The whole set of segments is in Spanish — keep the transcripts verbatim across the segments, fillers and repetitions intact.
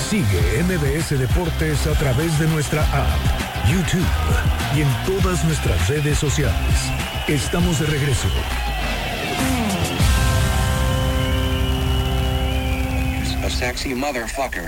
Sigue M V S Deportes a través de nuestra app, YouTube y en todas nuestras redes sociales. Estamos de regreso. A sexy motherfucker.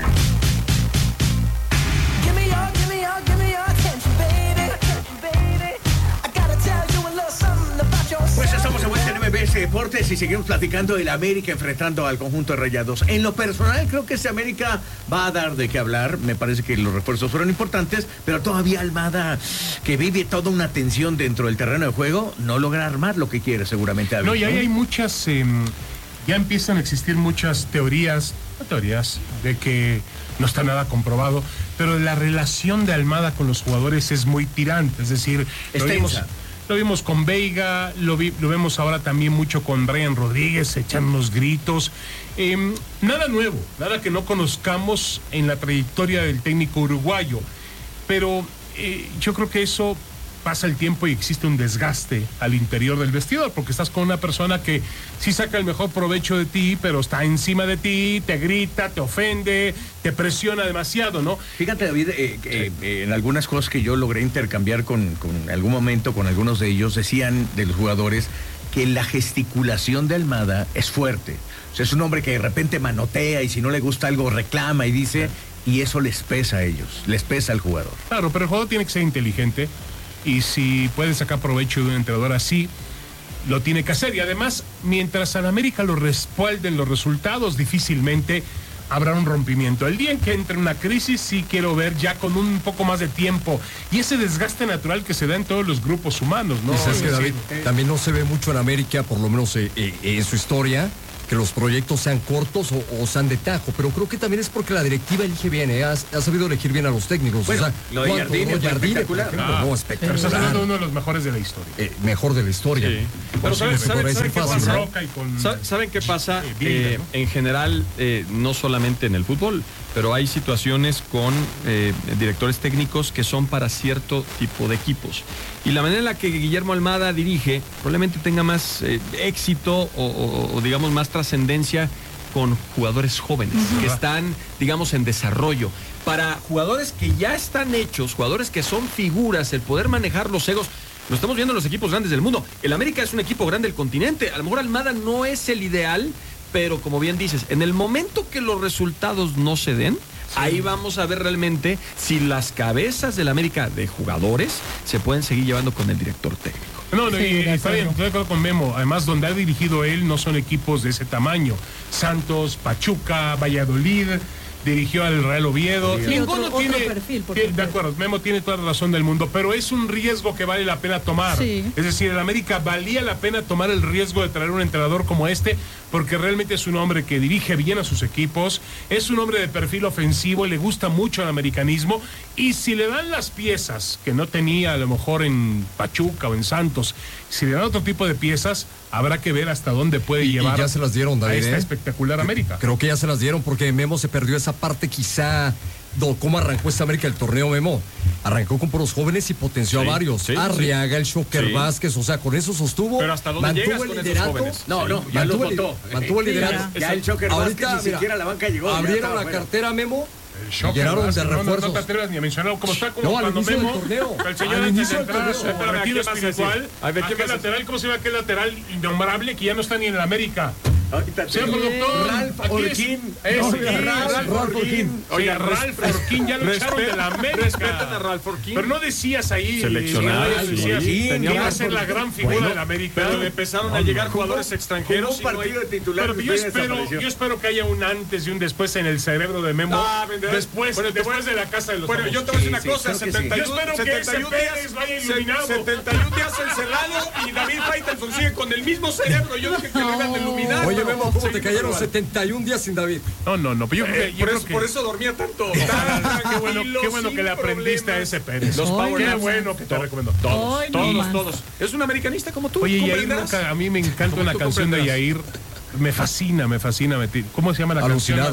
Give me your, give me your, give me your attention, baby. Baby, I gotta tell you a little something about yourself. Pues estamos de vuelta en M V S Deportes y seguimos platicando del América enfrentando al conjunto de Rayados. En lo personal, creo que este América va a dar de qué hablar. Me parece que los refuerzos fueron importantes, pero todavía Almada, que vive toda una tensión dentro del terreno de juego, no logra armar lo que quiere seguramente. David, no, y ahí hay muchas, eh, ya empiezan a existir muchas teorías, no teorías, de que no está nada comprobado, pero la relación de Almada con los jugadores es muy tirante, es decir, lo vimos, lo vimos con Veiga, lo, vi, lo vemos ahora también mucho con Brian Rodríguez, echan unos gritos. Eh, nada nuevo, nada que no conozcamos en la trayectoria del técnico uruguayo, pero eh, yo creo que eso pasa el tiempo y existe un desgaste al interior del vestidor, porque estás con una persona que sí saca el mejor provecho de ti, pero está encima de ti, te grita, te ofende, te presiona demasiado, ¿no? Fíjate, David, eh, eh, eh, en algunas cosas que yo logré intercambiar con, con algún momento con algunos de ellos, decían de los jugadores que la gesticulación de Almada es fuerte. O sea, es un hombre que de repente manotea y si no le gusta algo reclama y dice, y eso les pesa a ellos, les pesa al jugador. Claro, pero el jugador tiene que ser inteligente. Y si puede sacar provecho de un entrenador así, lo tiene que hacer. Y además, mientras a la América lo respalden los resultados, difícilmente habrá un rompimiento. El día en que entre una crisis, sí quiero ver ya con un poco más de tiempo. Y ese desgaste natural que se da en todos los grupos humanos, ¿no? Y sabes que, David, eh, también no se ve mucho en América, por lo menos eh, eh, en su historia, que los proyectos sean cortos o, o sean de tajo, pero creo que también es porque la directiva elige bien, ¿eh? ha, ha sabido elegir bien a los técnicos. Bueno, o sea, lo de Jardine es espectacular. Ah, no, espectacular. Pero estás hablando de uno de los mejores de la historia. Eh, mejor de la historia. Sí. Pero ¿saben, ¿saben, ¿saben qué pasa? ¿Saben, ¿Saben qué pasa? Eh, Bielda, ¿no? En general, eh, no solamente en el fútbol, pero hay situaciones con eh, directores técnicos que son para cierto tipo de equipos. Y la manera en la que Guillermo Almada dirige probablemente tenga más eh, éxito o, o, o digamos más trascendencia con jugadores jóvenes uh-huh. que están, digamos, en desarrollo. Para jugadores que ya están hechos, jugadores que son figuras, el poder manejar los egos, lo estamos viendo en los equipos grandes del mundo. El América es un equipo grande del continente. A lo mejor Almada no es el ideal, pero como bien dices, en el momento que los resultados no se den, sí. ahí vamos a ver realmente si las cabezas del América de jugadores se pueden seguir llevando con el director técnico. No, no, sí, y, está bien, estoy de acuerdo con Memo. Además, donde ha dirigido él no son equipos de ese tamaño. Santos, Pachuca, Valladolid, dirigió al Real Oviedo. Sí, Ninguno otro, tiene, otro perfil, tiene de acuerdo, Memo tiene toda la razón del mundo, pero es un riesgo que vale la pena tomar. Sí. Es decir, en América valía la pena tomar el riesgo de traer un entrenador como este, porque realmente es un hombre que dirige bien a sus equipos, es un hombre de perfil ofensivo y le gusta mucho el americanismo, y si le dan las piezas que no tenía a lo mejor en Pachuca o en Santos, si le dan otro tipo de piezas, habrá que ver hasta dónde puede y, llevar y ya se las dieron, David, a esta ¿eh? espectacular América. Creo que ya se las dieron porque Memo se perdió esa parte quizá. No, ¿cómo arrancó esta América el torneo, Memo? Arrancó con puros jóvenes y potenció sí, a varios. Sí, Arriaga, el Shocker sí. Vázquez, o sea, con eso sostuvo. Pero ¿hasta dónde llegas con esos jóvenes? No, sí. no, ya lo votó. Mantuvo el liderato. Ya, ya el Shocker Vázquez ni mira, siquiera a la banca llegó. Abrieron la cartera, Memo. Llenaron de refuerzos. No, no te atrevas ni a mencionarlo como está como no, cuando Memo, el señor al antes de del entrar a su retiro espiritual, aquel lateral, ¿cómo se llama aquel lateral innombrable que ya no está ni en el América? Señor productor, Ralph Orquín. Ralph Orquín. Oiga, Ralph Orquín ya lo echaron de la América. Respetan a Ralph Orquín. Pero no decías ahí. Seleccionado. Decías que iba a ser la gran figura de la América. Pero empezaron a llegar jugadores extranjeros. Un partido de titular. Pero yo espero, yo espero que haya un antes y un después en el cerebro de Memo. Después, después de la casa de los Bueno, yo te voy a decir una cosa. Yo espero que ese Pérez vaya iluminado. setenta y un días encerrado y David Faitelson sigue con el mismo cerebro. Yo dije que lo iban a iluminar. Oye, Memo, ¿cómo te cayeron setenta y un días sin David? No, no, no. Pero yo creo que, yo por, creo eso, que... por eso dormía tanto. Qué bueno, qué bueno que le aprendiste a ese Pérez. Los Power Qué bueno que te recomiendo. Todos, Ay, todos, no todos. Es un americanista como tú. Oye, Yair nunca, a mí me encanta una canción de Yair. Me fascina, me fascina. ¿Cómo se llama la Alucinado. canción?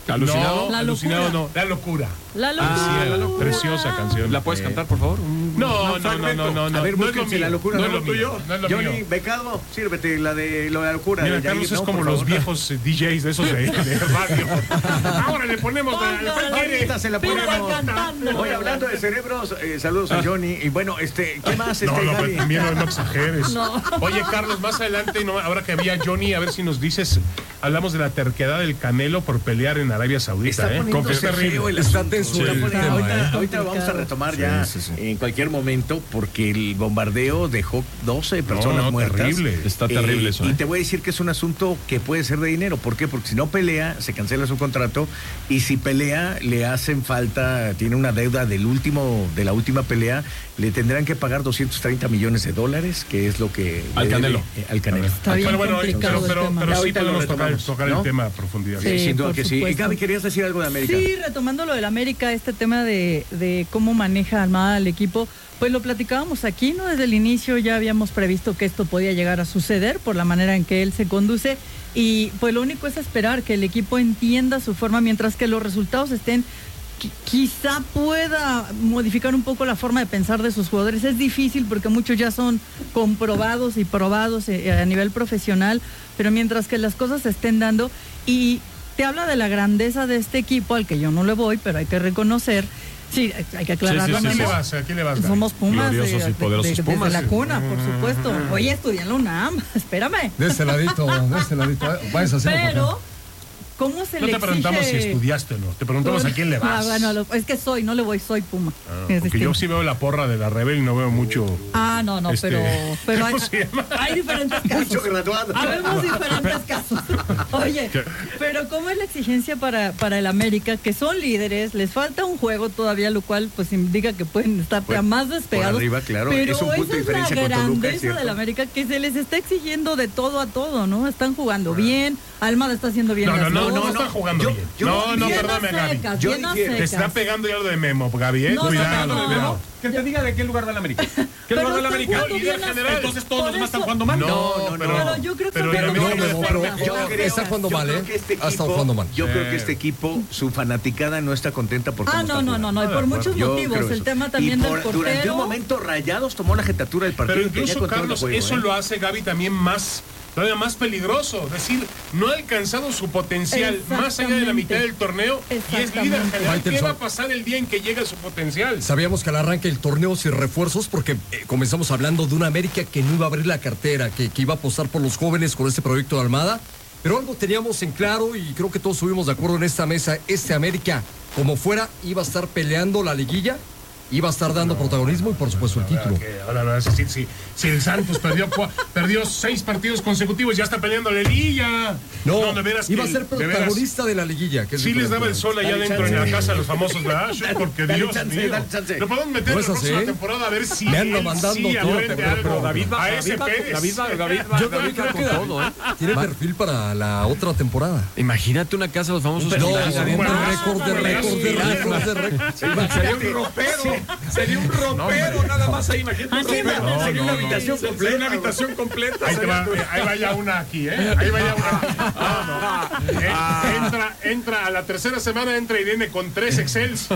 ¿Alucinado? No, La alucinado locura. no, la locura. La locura. Ah, la locura. Preciosa canción. ¿La puedes Eh, cantar, por favor? Un- No, un no, no, fragmento. no, no, no. A ver, no es lo búsquense mío. la locura, no no es lo lo tuyo. mío. No es lo Johnny, mío. becado, sírvete la de lo de la locura. Mira, de Carlos ahí, es ¿no? como Por los favor. viejos eh, D Js de esos de, de radio. Ahora le ponemos la, la, Póngala. Ahorita se la Pero ponemos. cantando. Hoy hablando de cerebros, eh, saludos a Johnny. Y bueno, este, ¿qué más? No, este, no, Gaby? pero también no, no exageres. No. Oye, Carlos, más adelante, no, ahora que había Johnny, a ver si nos dices, hablamos de la terquedad del Canelo por pelear en Arabia Saudita, Está ¿eh? poniéndose Confes- feo el Está asunto. tenso Está el poniendo- tema, ahorita, ¿eh? ahorita vamos a retomar Sí, ya sí, sí. en cualquier momento porque el bombardeo dejó doce personas no, muertas. terrible. Está terrible eso, Y ¿eh? te voy a decir que es un asunto que puede ser de dinero. ¿Por qué? Porque si no pelea, se cancela su contrato y si pelea, le hacen falta, tiene una deuda del último, de la última pelea, le tendrán que pagar doscientos treinta millones de dólares, que es lo que Al le debe, Canelo. eh, al Canelo. Está bien Pero bueno, complicado pero, el pero, tema. pero Ya sí ahorita lo podemos tocar, retomamos, tocar ¿no? el tema a profundidad. Sí, Sí, sin duda por que sí. Y supuesto. Gaby, querías decir algo de América. Sí, retomando lo del América, este tema de, de cómo maneja Almada al equipo, pues lo platicábamos aquí, ¿no? Desde el inicio ya habíamos previsto que esto podía llegar a suceder por la manera en que él se conduce y pues lo único es esperar que el equipo entienda su forma mientras que los resultados estén, qui- quizá pueda modificar un poco la forma de pensar de sus jugadores. Es difícil porque muchos ya son comprobados y probados eh, a nivel profesional, pero mientras que las cosas se estén dando y te habla de la grandeza de este equipo al que yo no le voy, pero hay que reconocer. Sí, hay que aclararlo. ¿A quién le Memo. vas? ¿A quién le vas? Gaby? Somos Pumas, Gloriosos de- y poderosos de- de- Pumas. desde la cuna, por supuesto. Oye, estudié en la UNAM, espérame. De este ladito, de este ladito. eh, Vayas a hacerlo, por Pero, favor. ¿cómo se No le te preguntamos exige? si estudiaste o no, te preguntamos a quién le Ah, vas. bueno, lo- es que soy, no le voy, soy Puma. Ah, Es porque distinto. yo sí veo la porra de la Rebel y no veo mucho. Ah, no, no, este, pero, pero hay, ¿cómo se llama? hay diferentes Mucho casos. graduado. Habemos diferentes casos. Oye, ¿Qué? pero ¿cómo es la exigencia para, para el América? Que son líderes, les falta un juego todavía, lo cual pues indica que pueden estar Pues, más despegados. por arriba, claro, pero es un punto de esa diferencia es con la Toluca, es grandeza cierto. del América, que se les está exigiendo de todo a todo, ¿no? Están jugando bien, Almada está haciendo bien No, no, las no, no, cosas. están jugando Yo- bien. yo- no, no, Bien a perdóname, Gaby. secas, Yo bien a difiero. Te está secas. pegando ya lo de Memo, Gaby, eh. No, no, Cuidado, no, no. cuidado. Que te diga de qué lugar va el América. ¿Qué Pero lugar va el están América? jugando líder bien a general. secas. Entonces todos los Por demás están eso- jugando mal. No, No, no, pero, no. Pero yo creo que pero están el jugando América bien. no pero- defensa. Yo Está creo, jugando yo mal, creo ¿eh? que este Ha estado equipo- jugando mal. Yo creo Eh. que este equipo, su fanaticada no está contenta por cómo Ah, está no, no, jugando. no, no, y Ah, por de muchos Yo motivos. creo El eso. tema también Y del por- portero. Durante un momento Rayados tomó la jetatura del partido. Pero y tenía incluso, control del Carlos, juego, eso ¿eh? lo hace Gaby también más, todavía más peligroso. Es decir, no ha alcanzado su potencial más allá de la mitad del torneo y es líder Exactamente. general. ¿Qué Faitelson. va a pasar el día en que llegue a su potencial? Sabíamos que al arranque el torneo sin refuerzos porque eh, comenzamos hablando de una América que no iba a abrir la cartera, que, que iba a apostar por los jóvenes con este proyecto de Almada. Pero algo teníamos en claro y creo que todos estuvimos de acuerdo en esta mesa. Este América, como fuera, iba a estar peleando la liguilla, iba a estar dando protagonismo y por supuesto el título. Que ahora me vas a decir, si, si el Santos perdió, cua- perdió seis partidos consecutivos, ya está peleando la liguilla. No, de veras iba que- a ser de veras, protagonista de la liguilla. Que es sí les daba el diferente. sol allá Dale adentro chance. en la casa de los famosos, ¿verdad? Sí, porque Dale Dios chance, mío. dale chance. Lo podemos meter No en es la así. próxima temporada a ver si Me ando él mandando sí todo, aprende pero- algo. Pero David va, a ese David va, Pérez. David va, David va, Yo David va con todo, ¿eh? Tiene perfil para la otra temporada. Imagínate una casa de los famosos. No, con sería un adentro. récord de récord de récord de récord. Sería un ropero. Sería un ropero nada más ahí. Imagínate un Así ropero. va. Sería No, una no, habitación no. completa. Una habitación completa. Ahí, te va, sería- eh, ahí vaya una aquí, ¿eh? Ahí vaya una. Ah, no. Eh, entra, entra a la tercera semana, entra Irene con tres Excels.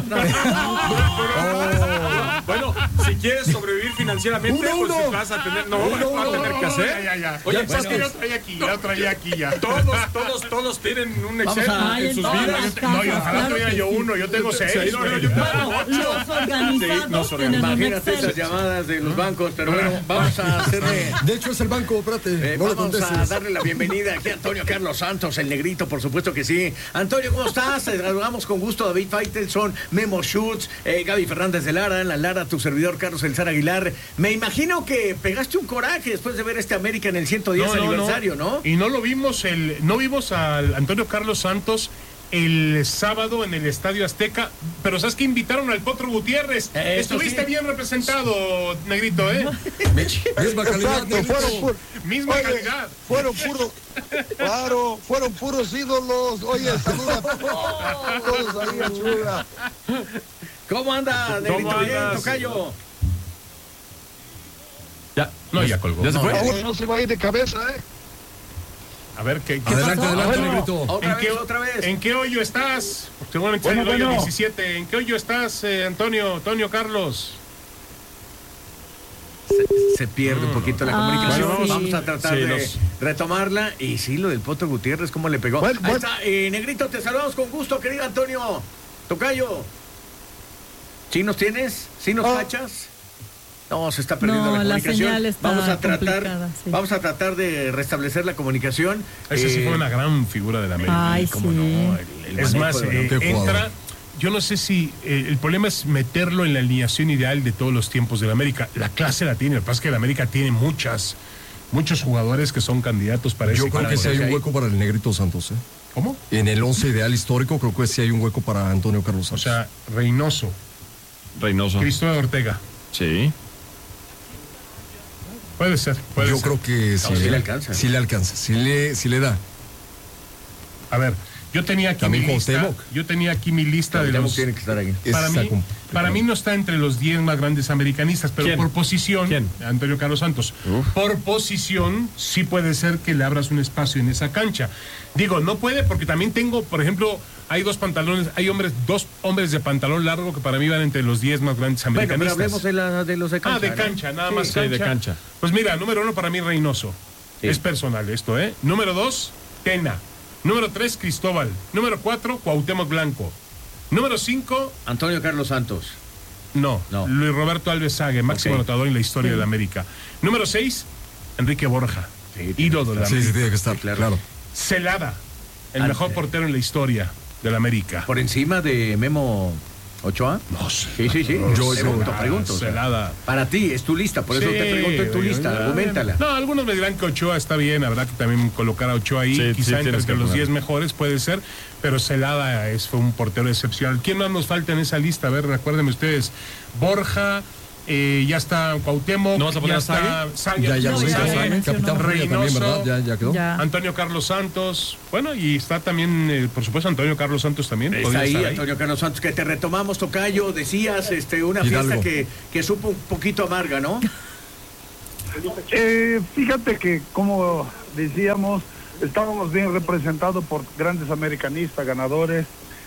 Bueno, si quieres sobrevivir financieramente, Uno, pues uno. vas a tener, no, Uno, vas a uno. tener que Ya, hacer. ya, ya. Oye, Oye, ¿sabes que qué? yo traía aquí, ya traía aquí ya. Todos, todos, todos tienen un Excel a- Ay, en sus en todas vidas. las Yo te- no, y casas, ojalá claro tuviera que yo sí. uno, yo tengo seis. Sí, no, no, güey. yo tengo Bueno, los organizados nos tienen un Imagínate Excel. esas llamadas de los bancos, pero bueno, vamos a hacerle... De hecho, es el banco, espérate. Eh, no le vamos a contestes. darle la bienvenida aquí a Antonio Carlos Santos, el negrito, por supuesto que sí. Antonio, ¿cómo estás? Te saludamos con gusto, David Faitelson, Memo Schutz, eh, Gaby Fernández de Lara, la Lara, tu servidor Carlos Elzar Aguilar. Me imagino que pegaste un coraje después de ver este América en el ciento diez aniversario, ¿no? Y no lo vimos, el, no vimos al Antonio Carlos Santos el sábado en el Estadio Azteca, pero ¿sabes que invitaron al Potro Gutiérrez? Eh, eso Estuviste sí. bien representado, Negrito, ¿eh? Misma calidad. Exacto, Negrito. fueron, pu- Misma oye, calidad. fueron puros, claro, fueron puros ídolos. Oye, saluda a todos ahí en Chula. ¿Cómo anda, negrito? ¿Cómo Bien, andas? tocayo. Ya, No, ya colgó. ¿Ya se No, fue? Ahora no se va a ir de cabeza, ¿eh? A ver, ¿qué, qué Adelante, pasó? adelante, Bueno, Negrito. Otra ¿En vez, qué, otra vez. ¿En qué hoyo estás? Seguramente Bueno, está en el hoyo bueno. diecisiete. ¿En qué hoyo estás, eh, Antonio? Antonio Carlos. Se, se pierde un poquito la Ah, comunicación. sí. Vamos a tratar Sí, de los- retomarla. Y sí, lo del Potro Gutiérrez, ¿cómo le pegó? Bueno, Ahí bueno. está, eh, Negrito, te saludamos con gusto, querido Antonio. Tocayo. ¿Sí nos tienes? ¿Sí nos Oh. cachas? No, se está perdiendo No, la la comunicación. señal está vamos a tratar, complicada, sí. vamos a tratar de restablecer la comunicación. Ese sí Eh, fue una gran figura de la América. Ay, ¿cómo sí. no? El- el Es manejo más, de balón. eh, qué jugador. entra. Yo no sé si eh, el problema es meterlo en la alineación ideal de todos los tiempos de la América. La clase la tiene, lo que pasa es que la América tiene muchas, muchos jugadores que son candidatos para Yo ese creo que sí equipo. hay un hueco para el Negrito Santos, ¿eh? ¿Cómo? En el once ideal histórico creo que sí hay un hueco para Antonio Carlos O Santos. sea, Reynoso, Reynoso. Cristóbal Ortega. Sí. Puede ser, puede Yo ser. creo que sí, sí ¿eh? le alcanza. Sí le alcanza, sí le, sí le da. A ver, yo tenía aquí También mi lista. Cuauhtémoc. Yo tenía aquí mi lista de Cuauhtémoc los. tiene que estar ahí. Para Está mí, complicado. para mí no está entre los diez más grandes americanistas, pero ¿Quién? por posición, ¿Quién? Antonio Carlos Santos, Uf. por posición sí puede ser que le abras un espacio en esa cancha. Digo, no puede porque también tengo, por ejemplo, hay dos pantalones, hay hombres, dos hombres de pantalón largo que para mí van entre los diez más grandes Bueno, pero americanistas. hablemos de, la, de los de cancha. Ah, de ¿no? cancha, nada Sí, más sí, cancha. de cancha. Pues mira, número uno para mí Reynoso. Sí. Es personal esto, ¿eh? Número dos, Tena. Número tres, Cristóbal. Número cuatro, Cuauhtémoc Blanco. Número cinco, Antonio Carlos Santos. no, No. Luis Roberto Alves Sague, máximo Ok. anotador en la historia de la América. Número seis, Enrique Borja, Sí, ídolo de la Sí, sí, América. tiene que estar, claro. claro. Celada, el Ante- mejor portero en la historia de la América. ¿Por encima de Memo Ochoa? No sé. Sí, sí, sí. Yo- pregunto, Ah, pregunto. o sea, Celada. para ti, es tu lista, por eso Sí, te pregunto en tu oye, lista, oye, argumentala. No, algunos me dirán que Ochoa está bien, habrá que también colocar a Ochoa ahí, Sí, sí, quizá tienes entre que los ponerlo. diez mejores puede ser, pero Celada es, fue un portero excepcional. ¿Quién más nos falta en esa lista? A ver, recuérdenme ustedes. Borja, eh, ya está Cuauhtémoc, ¿No vas a poner ya a Sague? está Sague, Ya, ya, No, lo ya hizo, lo ¿sabe? mencionó. Capitán Fría también, Reynoso. ¿verdad? Ya, ya quedó. Ya. Antonio Carlos Santos, bueno, y está también, eh, por supuesto, Antonio Carlos Santos también. Está podría ahí, estar Antonio Carlos Santos, que te retomamos, Tocayo, decías, este, una Hidalgo. fiesta que, que supo un poquito amarga, ¿no? Eh, fíjate que, como decíamos, estábamos bien representados por grandes americanistas, ganadores,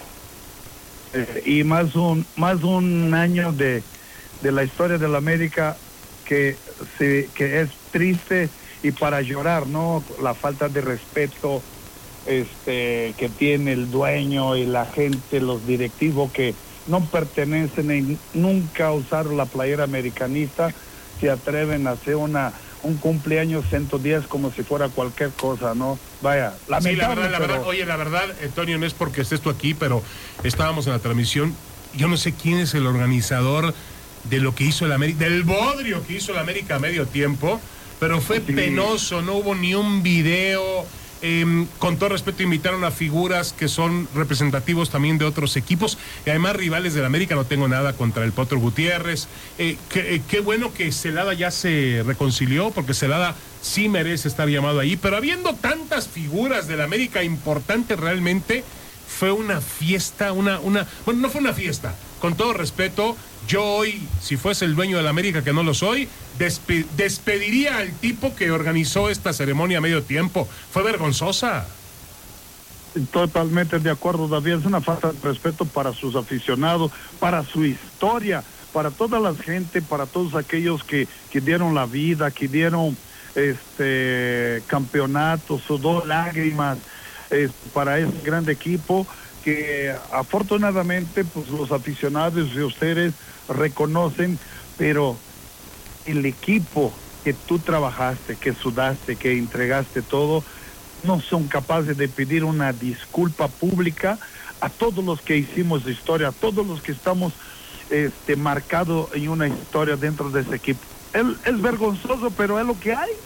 eh, y más un más un año de, de la historia de la América que, se, que es triste y para llorar, ¿no? La falta de respeto este, que tiene el dueño y la gente, los directivos que no pertenecen y nunca usaron la playera americanista, se atreven a hacer una un cumpleaños ciento diez como si fuera cualquier cosa, ¿no? Vaya, Sí, la lamentable, verdad, la pero- verdad, oye, la verdad, Antonio, no es porque estés tú aquí, pero estábamos en la transmisión. Yo no sé quién es el organizador de lo que hizo el América, del bodrio que hizo el América a medio tiempo, pero fue Sí. penoso, no hubo ni un video. Eh, con todo respeto, invitaron a figuras que son representativos también de otros equipos y además rivales del América. No tengo nada contra el Potro Gutiérrez. Eh, qué, eh, qué bueno que Celada ya se reconcilió, porque Celada sí merece estar llamado ahí, pero habiendo tantas figuras del América importantes, realmente fue una fiesta, una, una, bueno, no fue una fiesta, con todo respeto. Yo hoy, si fuese el dueño de la América, que no lo soy, despe- despediría al tipo que organizó esta ceremonia a medio tiempo. Fue vergonzosa. Totalmente de acuerdo, David. Es una falta de respeto para sus aficionados, para su historia, para toda la gente, para todos aquellos que, que dieron la vida, que dieron este campeonatos, sudor, lágrimas, eh, para ese grande equipo que afortunadamente pues los aficionados de ustedes reconocen, pero el equipo que tú trabajaste, que sudaste, que entregaste todo, no son capaces de pedir una disculpa pública a todos los que hicimos historia, a todos los que estamos este, marcados en una historia dentro de ese equipo. Es, es vergonzoso, pero es lo que hay.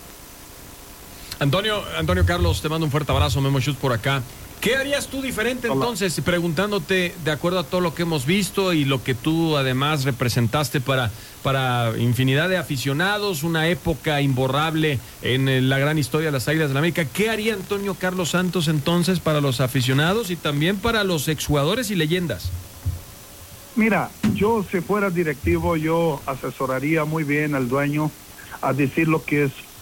Antonio, Antonio Carlos, te mando un fuerte abrazo, Memo Schutz por acá. ¿Qué harías tú diferente Hola. entonces? Preguntándote, de acuerdo a todo lo que hemos visto y lo que tú además representaste para, para infinidad de aficionados, una época imborrable en eh, la gran historia de las Águilas de la América. ¿Qué haría Antonio Carlos Santos entonces para los aficionados y también para los exjugadores y leyendas? Mira, yo si fuera directivo, yo asesoraría muy bien al dueño a decir lo que es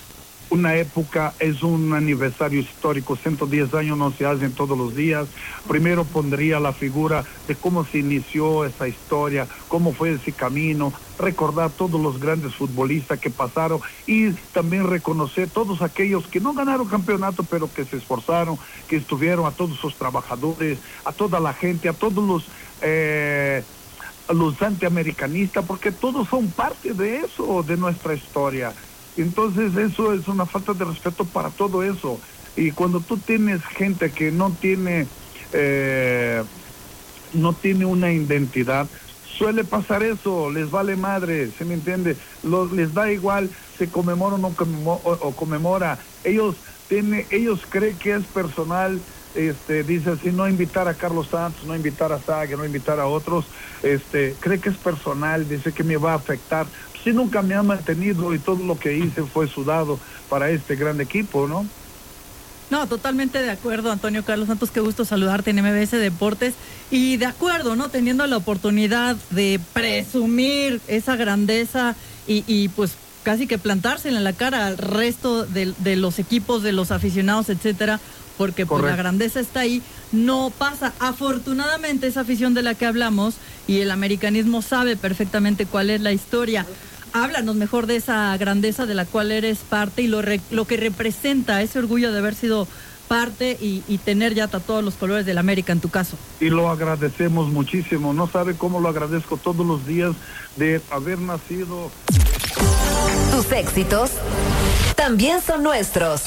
una época, es un aniversario histórico, ciento diez años no se hacen todos los días. Primero pondría la figura de cómo se inició esa historia, cómo fue ese camino, recordar todos los grandes futbolistas que pasaron y también reconocer todos aquellos que no ganaron campeonato, pero que se esforzaron, que estuvieron, a todos sus trabajadores, a toda la gente, a todos los... Eh, los antiamericanistas, porque todos son parte de eso, de nuestra historia. Entonces eso es una falta de respeto para todo eso. Y cuando tú tienes gente que no tiene eh, no tiene una identidad, suele pasar eso, les vale madre, ¿se me entiende? Los, les da igual, se conmemora o no conmemora, o, o conmemora. Ellos tiene, ellos creen que es personal. Este, dice así, no invitar a Carlos Santos, no invitar a Sague, no invitar a otros, este, cree que es personal, dice que me va a afectar. Si nunca me ha mantenido y todo lo que hice fue sudado para este gran equipo, ¿no? No, totalmente de acuerdo, Antonio Carlos Santos, qué gusto saludarte en M B S Deportes. Y de acuerdo, ¿no? Teniendo la oportunidad de presumir esa grandeza y, y pues casi que plantársela en la cara al resto de, de los equipos, de los aficionados, etcétera, porque pues la grandeza está ahí, no pasa. Afortunadamente esa afición de la que hablamos y el americanismo sabe perfectamente cuál es la historia. Háblanos mejor de esa grandeza de la cual eres parte y lo, re, lo que representa ese orgullo de haber sido parte y, y tener ya tatuados los colores del América en tu caso. Y lo agradecemos muchísimo, no sabe cómo lo agradezco todos los días de haber nacido. Tus éxitos también son nuestros.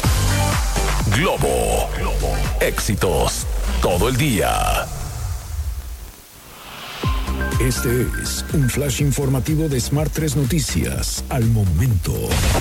Globo. Globo. Éxitos todo el día. Este es un flash informativo de Smart tres Noticias. Al momento.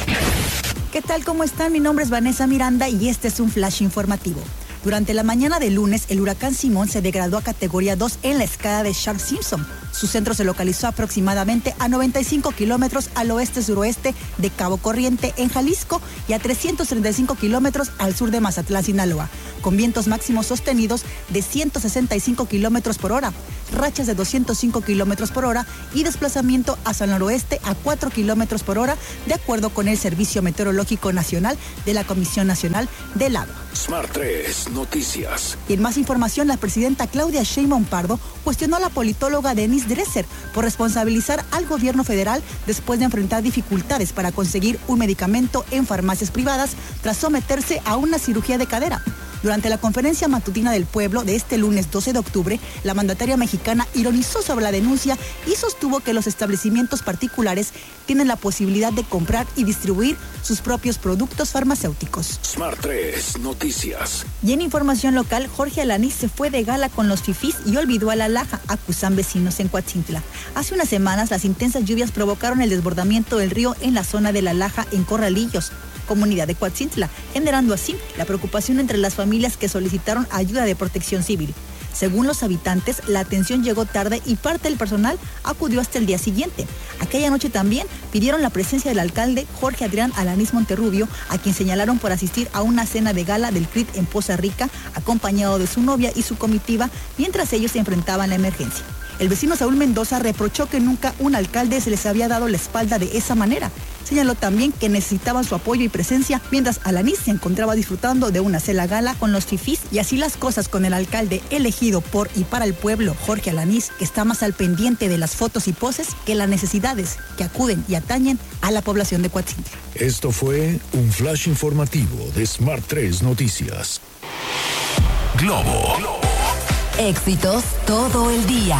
¿Qué tal? ¿Cómo están? Mi nombre es Vanessa Miranda y este es un flash informativo. Durante la mañana de lunes, el huracán Simón se degradó a categoría dos en la escala de Saffir-Simpson. Su centro se localizó aproximadamente a noventa y cinco kilómetros al oeste-suroeste de Cabo Corriente, en Jalisco, y a trescientos treinta y cinco kilómetros al sur de Mazatlán, Sinaloa, con vientos máximos sostenidos de ciento sesenta y cinco kilómetros por hora, rachas de doscientos cinco kilómetros por hora y desplazamiento hacia el noroeste a cuatro kilómetros por hora, de acuerdo con el Servicio Meteorológico Nacional de la Comisión Nacional del Agua. Smart tres Noticias. Y en más información, la presidenta Claudia Sheinbaum Pardo cuestionó a la politóloga Denise Dresser por responsabilizar al gobierno federal después de enfrentar dificultades para conseguir un medicamento en farmacias privadas tras someterse a una cirugía de cadera. Durante la conferencia matutina del pueblo de este lunes doce de octubre, la mandataria mexicana ironizó sobre la denuncia y sostuvo que los establecimientos particulares tienen la posibilidad de comprar y distribuir sus propios productos farmacéuticos. Smart tres Noticias. Y en información local, Jorge Alanís se fue de gala con los fifís y olvidó a la Laja, acusan vecinos en Coatzintla. Hace unas semanas, las intensas lluvias provocaron el desbordamiento del río en la zona de la Laja, en Corralillos, comunidad de Coatzintla, generando así la preocupación entre las familias que solicitaron ayuda de protección civil. Según los habitantes, la atención llegó tarde y parte del personal acudió hasta el día siguiente. Aquella noche también pidieron la presencia del alcalde Jorge Adrián Alanís Monterrubio, a quien señalaron por asistir a una cena de gala del C R I T en Poza Rica, acompañado de su novia y su comitiva, mientras ellos se enfrentaban la emergencia. El vecino Saúl Mendoza reprochó que nunca un alcalde se les había dado la espalda de esa manera. Señaló también que necesitaban su apoyo y presencia, mientras Alanís se encontraba disfrutando de una cena gala con los fifís, y así las cosas con el alcalde elegido por y para el pueblo, Jorge Alanís, que está más al pendiente de las fotos y poses que las necesidades que acuden y atañen a la población de Coatzintla. Esto fue un flash informativo de Smart tres Noticias. Globo. Globo. Éxitos todo el día.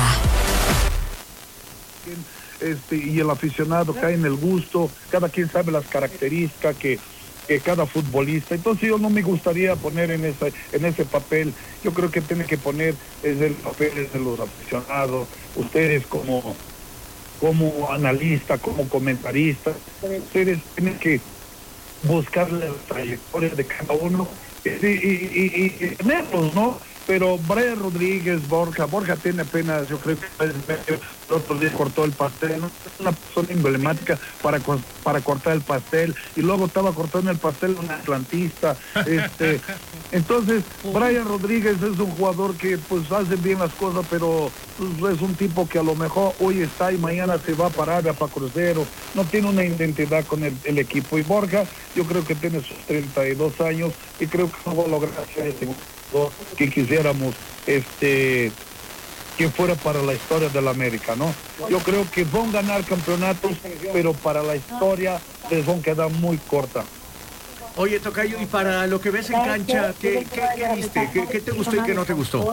Este, y el aficionado cae en el gusto, cada quien sabe las características que, que cada futbolista. Entonces yo no me gustaría poner en ese, en ese papel. Yo creo que tiene que poner es el papel de los aficionados, ustedes como, como analistas, como comentaristas, ustedes tienen que buscar la trayectoria de cada uno y, y, y, y tenerlos, ¿no? pero Brian Rodríguez, Borja, Borja tiene apenas, yo creo que el otro día cortó el pastel, ¿no? Es una persona emblemática para, para cortar el pastel, y luego estaba cortando el pastel un atlantista, este, entonces Brian Rodríguez es un jugador que pues hace bien las cosas, pero pues, es un tipo que a lo mejor hoy está y mañana se va para Arabia, para Crucero, no tiene una identidad con el, el equipo, y Borja yo creo que tiene sus treinta y dos años y creo que no va a lograr ser ese que quisiéramos este que fuera para la historia de la América, ¿no? Yo creo que van a ganar campeonatos, pero para la historia les van a quedar muy corta. Oye, Tocayo, y para lo que ves en cancha, ¿qué, qué, qué viste? ¿Qué, ¿Qué te gustó y qué no te gustó?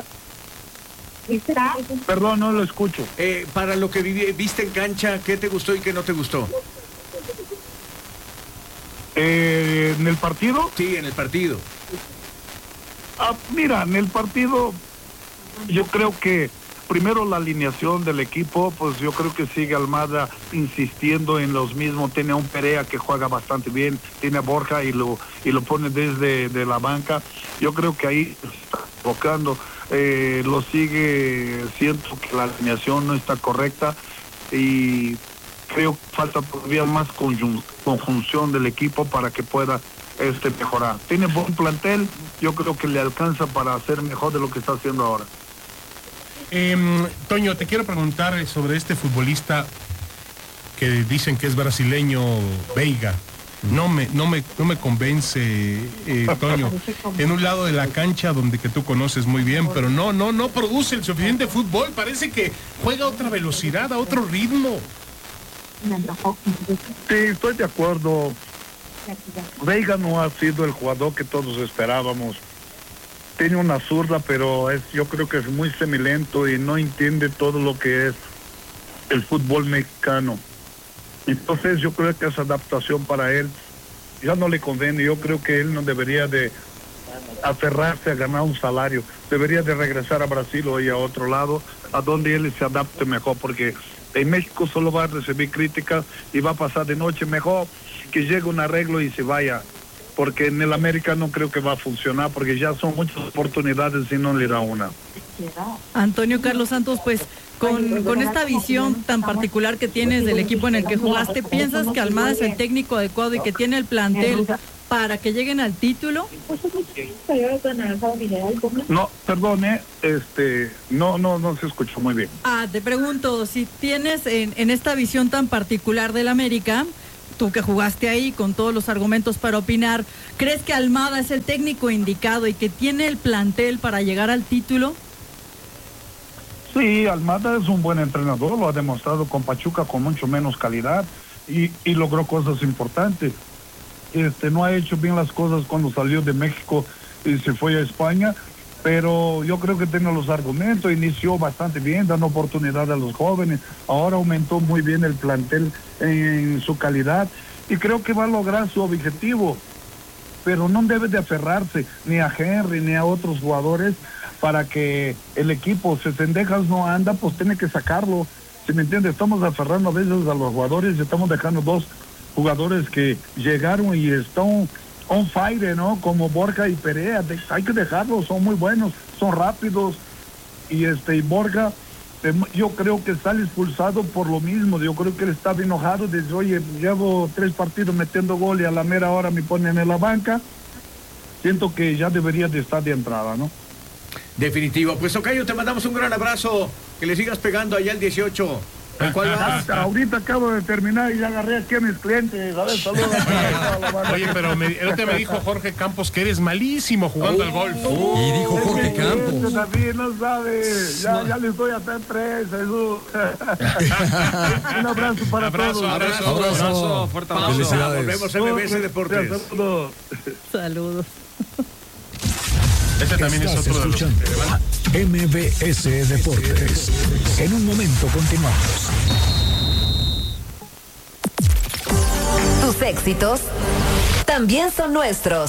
Perdón, no lo escucho. Eh, para lo que viví, viste en cancha, ¿qué te gustó y qué no te gustó? Eh, ¿En el partido? Sí, en el partido. Ah, mira, en el partido yo creo que primero la alineación del equipo, pues yo creo que sigue Almada insistiendo en los mismos. Tiene a un Perea que juega bastante bien, tiene a Borja y lo y lo pone desde de la banca. Yo creo que ahí está enfocando, eh, lo sigue, siento que la alineación no está correcta y creo que falta todavía más conjun- conjunción del equipo para que pueda este mejorar. Tiene buen plantel, yo creo que le alcanza para hacer mejor de lo que está haciendo ahora. Eh, Toño, te quiero preguntar sobre este futbolista que dicen que es brasileño, Veiga. No me, no me, no me convence, eh, Toño. En un lado de la cancha donde que tú conoces muy bien, pero no, no, no produce el suficiente fútbol. Parece que juega a otra velocidad, a otro ritmo. Sí, estoy de acuerdo. Veiga no ha sido el jugador que todos esperábamos. Tiene una zurda, pero es, yo creo que es muy semilento y no entiende todo lo que es el fútbol mexicano. Entonces yo creo que esa adaptación para él ya no le conviene. Yo creo que él no debería de aferrarse a ganar un salario. Debería de regresar a Brasil o ir a otro lado, a donde él se adapte mejor, porque en México solo va a recibir críticas y va a pasar de noche. Mejor que llegue un arreglo y se vaya, porque en el América no creo que va a funcionar, porque ya son muchas oportunidades y no le da una. Antonio Carlos Santos, pues con, con esta visión tan particular que tienes del equipo en el que jugaste, ¿piensas que Almada es el técnico adecuado y que tiene el plantel para que lleguen al título? No, perdone, este, no, no, no se escuchó muy bien. Ah, te pregunto, si tienes en, en esta visión tan particular del América, tú que jugaste ahí con todos los argumentos para opinar, ¿crees que Almada es el técnico indicado y que tiene el plantel para llegar al título? Sí, Almada es un buen entrenador, lo ha demostrado con Pachuca con mucho menos calidad y, y logró cosas importantes. Este, no ha hecho bien las cosas cuando salió de México y se fue a España, pero yo creo que tiene los argumentos, inició bastante bien, dando oportunidad a los jóvenes, ahora aumentó muy bien el plantel en su calidad y creo que va a lograr su objetivo, pero no debe de aferrarse ni a Henry ni a otros jugadores para que el equipo, si Cendejas no anda, pues tiene que sacarlo, ¿sí me entiende? Estamos aferrando a veces a los jugadores y estamos dejando dos jugadores que llegaron y están on fire, ¿no? Como Borja y Perea, de, hay que dejarlos, son muy buenos, son rápidos y este y Borja, eh, yo creo que sale expulsado por lo mismo, yo creo que él estaba enojado, dice, oye, llevo tres partidos metiendo gol y a la mera hora me ponen en la banca, siento que ya debería de estar de entrada, ¿no? Definitivo, pues Tocayo, te mandamos un gran abrazo, que le sigas pegando allá el dieciocho. ¿En cuál vas? Ahorita acabo de terminar y ya agarré aquí a mis clientes. A ver, saludos. Oye, pero me, ahorita me dijo Jorge Campos que eres malísimo jugando oh, al golf. Oh, y dijo Jorge Campos. David, no sabe. Ya, no. ya les doy a estar tres, Jesús. Un abrazo para abrazo, todos. Abrazo, abrazo. abrazo. Fuerte abrazo. Volvemos a M B S Deportes. Saludos. Saludos. Este también Estás es otro de los... M B S Deportes. En un momento continuamos. Tus éxitos también son nuestros.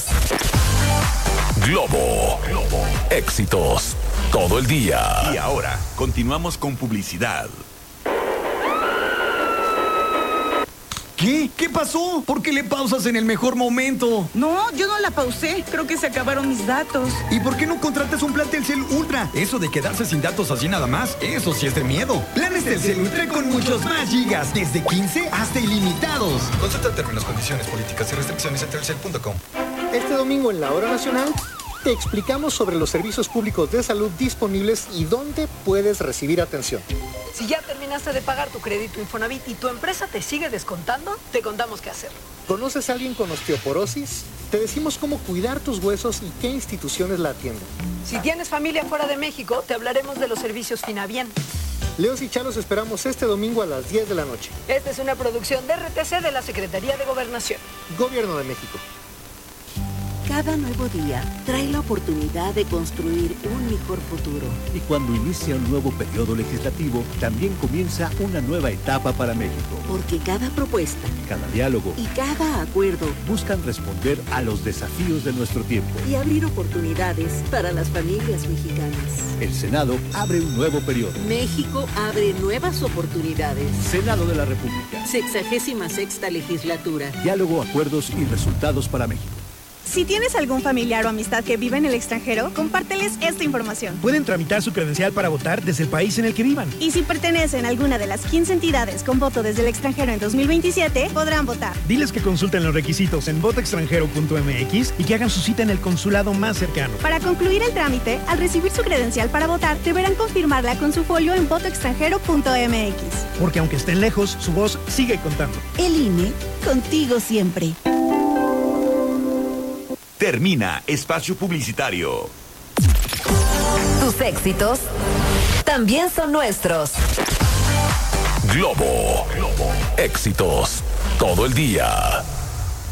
Globo. Globo. Éxitos todo el día. Y ahora, continuamos con publicidad. ¿Qué? ¿Qué pasó? ¿Por qué le pausas en el mejor momento? No, yo no la pausé. Creo que se acabaron mis datos. ¿Y por qué no contratas un plan Telcel Ultra? Eso de quedarse sin datos así nada más, eso sí es de miedo. Planes Telcel Ultra con muchos más gigas, desde quince hasta ilimitados. Consulta términos, condiciones, políticas y restricciones en telcel punto com. Este domingo en la Hora Nacional te explicamos sobre los servicios públicos de salud disponibles y dónde puedes recibir atención. Si ya terminaste de pagar tu crédito Infonavit y tu empresa te sigue descontando, te contamos qué hacer. ¿Conoces a alguien con osteoporosis? Te decimos cómo cuidar tus huesos y qué instituciones la atienden. Si tienes familia fuera de México, te hablaremos de los servicios Finabien. Leos y Chalos esperamos este domingo a las diez de la noche. Esta es una producción de R T C de la Secretaría de Gobernación. Gobierno de México. Cada nuevo día trae la oportunidad de construir un mejor futuro. Y cuando inicia un nuevo periodo legislativo, también comienza una nueva etapa para México. Porque cada propuesta, cada diálogo y cada acuerdo buscan responder a los desafíos de nuestro tiempo y abrir oportunidades para las familias mexicanas. El Senado abre un nuevo periodo. México abre nuevas oportunidades. Senado de la República. Sexagésima sexta legislatura. Diálogo, acuerdos y resultados para México. Si tienes algún familiar o amistad que vive en el extranjero, compárteles esta información. Pueden tramitar su credencial para votar desde el país en el que vivan. Y si pertenecen a alguna de las quince entidades con voto desde el extranjero en dos mil veintisiete, podrán votar. Diles que consulten los requisitos en voto extranjero punto m x y que hagan su cita en el consulado más cercano. Para concluir el trámite, al recibir su credencial para votar, deberán confirmarla con su folio en voto extranjero punto m x. Porque aunque estén lejos, su voz sigue contando. El I N E, contigo siempre. Termina espacio publicitario. Tus éxitos también son nuestros. Globo. Globo. Éxitos todo el día.